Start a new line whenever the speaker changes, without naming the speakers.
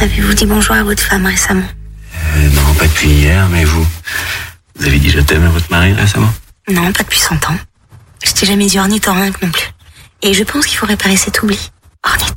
Avez-vous dit bonjour à votre femme récemment?
Non, pas depuis hier, mais vous avez dit je t'aime à votre mari récemment?
Non, pas depuis 100 ans. Je t'ai jamais dit ornithorynque non plus. Et je pense qu'il faut réparer cet oubli. Ornithorynque.